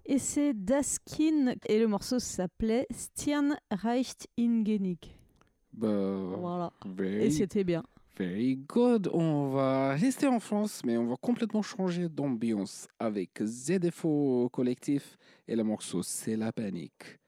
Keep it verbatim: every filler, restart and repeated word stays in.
Et c'est Daskin. Et le morceau s'appelait Stern reicht in Genig. Bah, Voilà. Et very, c'était bien. very good. On va rester en France, mais on va complètement changer d'ambiance avec Z F O Collectif et le morceau C'est la panique.